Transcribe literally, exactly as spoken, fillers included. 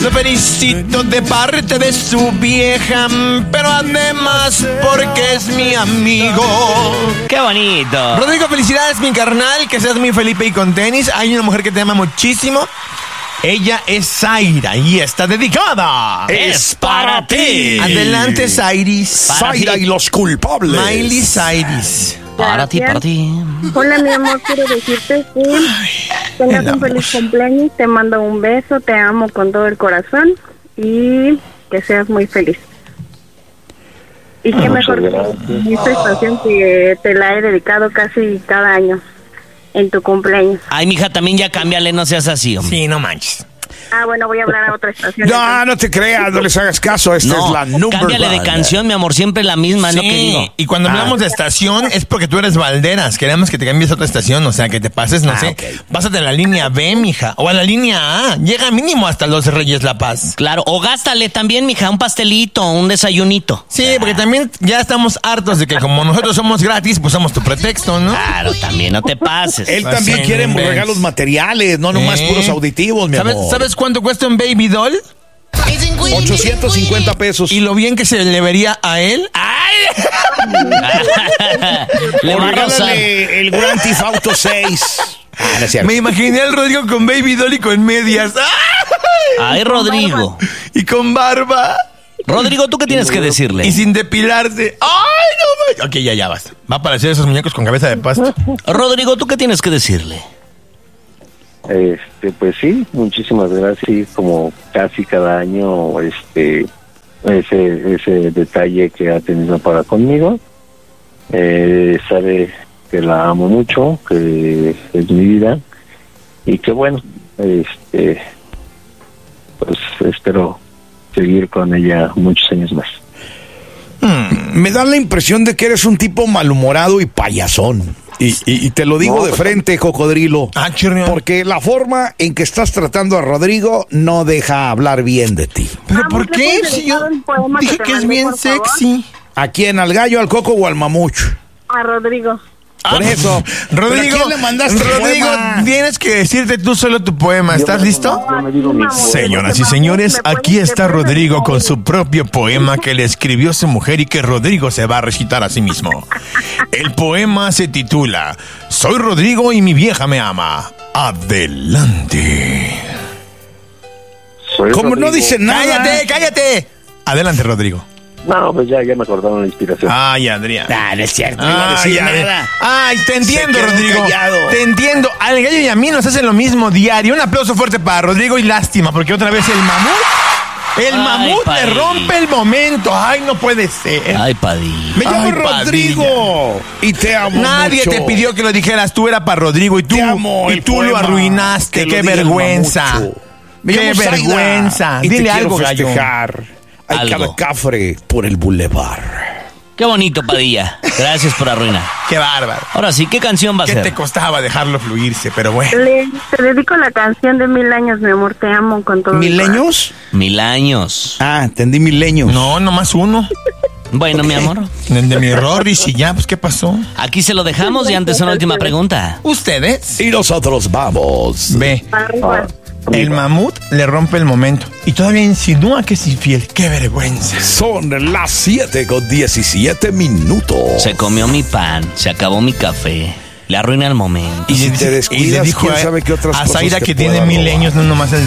Lo felicito de parte de su vieja, pero además porque es mi amigo. ¡Qué bonito! Rodrigo, felicidades, mi carnal, que seas muy feliz y con tenis. Hay una mujer que te ama muchísimo. Ella es Zaira y está dedicada. Es para ti. Adelante, Zairis. Zaira y los culpables. Miley Cyrus. Para ti, para ti. Hola, mi amor, quiero decirte que tengas un feliz cumpleaños, te mando un beso, te amo con todo el corazón y que seas muy feliz. Y qué mejor que esta estación que te la he dedicado casi cada año en tu cumpleaños. Ay, mija, también ya cámbiale, no seas así, hombre. Sí, no manches. Ah, bueno, voy a hablar a otra estación. No, no te creas, no les hagas caso. Esta No, es la number cámbiale de one. canción, mi amor, siempre la misma, es lo que digo. Y cuando hablamos de estación es porque tú eres Valderas. Queremos que te cambies a otra estación, o sea, que te pases, no Ah, sé, ok. pásate a la línea B, mija, o a la línea A. Llega mínimo hasta Los Reyes La Paz. Claro, o gástale también, mija, un pastelito, un desayunito. Sí, porque también ya estamos hartos de que como nosotros somos gratis, pues somos tu pretexto, ¿no? Claro, también, no te pases. Él Pues también sí, quiere no inventes. regalos materiales, no nomás ¿Eh? puros auditivos, mi ¿Sabes, amor. ¿Sabes cuánto cuesta un Baby Doll? ochocientos cincuenta pesos. Y lo bien que se le vería a él. ¡Ay! Le O va a rozar. regálale el Grand Theft Auto seis. Ah, no es cierto. Me imaginé al Rodrigo con Baby Doll y con medias. ¡Ay! Ay, Rodrigo. Y con barba. Rodrigo, ¿tú qué tienes que decirle? Y sin depilarse. ¡Ay, no! man- Ok, ya, ya basta. Va a aparecer esos muñecos con cabeza de pasto. Rodrigo, ¿tú qué tienes que decirle? Este, pues sí, muchísimas gracias. Como casi cada año, este, ese, ese detalle que ha tenido para conmigo. Eh, sabe que la amo mucho, que es mi vida y que bueno, este, pues espero seguir con ella muchos años más. Me da la impresión de que eres un tipo malhumorado y payasón. Y, y- y te lo digo No, de pues- frente, cocodrilo. Ah, chirrión. Porque la forma en que estás tratando a Rodrigo no deja hablar bien de ti. ¿Pero Vamos, por ¿le qué? puedes Si yo dedicar un poema dije que te que es mandé, bien por favor? sexy. ¿A quién? ¿Al gallo, al coco o al mamuch? A Rodrigo. Por eso. ¿Pero Rodrigo, a quién le mandaste el Rodrigo, poema? tienes que decirte tú solo tu poema. ¿Estás listo? Yo me digo mi Señoras y señores, aquí está Rodrigo con su propio poema que le escribió su mujer y que Rodrigo se va a recitar a sí mismo. El poema se titula Soy Rodrigo y mi vieja me ama. Adelante. Soy Como no Rodrigo. dice nada. Cállate, cállate. Adelante, Rodrigo. No, pues ya, ya me acordaron la inspiración. Ay, Adrián. Ah, no es cierto, no iba a decir Ay, Adrián. nada. Ay, te entiendo, Se quedó Rodrigo. callado. Te entiendo. Al gallo y a mí nos hacen lo mismo diario. Un aplauso fuerte para Rodrigo y lástima, porque otra vez el mamut. El Ay, mamut le Padilla. rompe el momento. Ay, no puede ser. Ay, Padilla. Me llamo Ay, Rodrigo y te amo Nadie mucho. te pidió que lo dijeras. Tú era para Rodrigo y tú, Te amo, y el tú lo poema, arruinaste. que lo Qué diga el vergüenza. mamucho. Me Qué llamo Zaida vergüenza. y te Dile quiero algo, gallo. festejar. Hay Algo. cada cafre por el bulevar. Qué bonito, Padilla. Gracias por arruinar. Qué bárbaro. Ahora sí, ¿qué canción va a ¿Qué ser? te costaba dejarlo fluirse? Pero bueno. Le, te dedico la canción de Mil Años, mi amor, te amo con todo mi corazón. ¿Mileños? Mil años. Ah, entendí mileños. No, nomás uno. Bueno, mi amor, De, de mi Rorris y ya, pues, ¿qué pasó? aquí se lo dejamos y antes una última pregunta. ¿Ustedes? Y nosotros vamos. Ve, Arriba. el mamut le rompe el momento y todavía insinúa que es infiel. ¡Qué vergüenza! Son las siete con diecisiete minutos. Se comió mi pan, se acabó mi café, le arruina el momento. Y si le te dice- descuidas, y le dijo quién a, sabe qué otras a cosas Zaira te que pueda tiene mil robar. años, no nomás el